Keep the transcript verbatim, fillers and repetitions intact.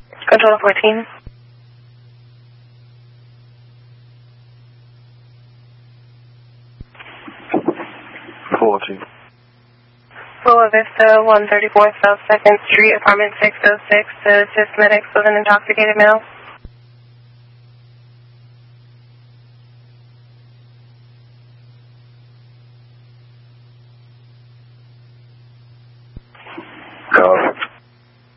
Control fourteen. fourteen. Boa Vista, one thirty-four South second Street, apartment six oh six, to assist medics with an intoxicated male.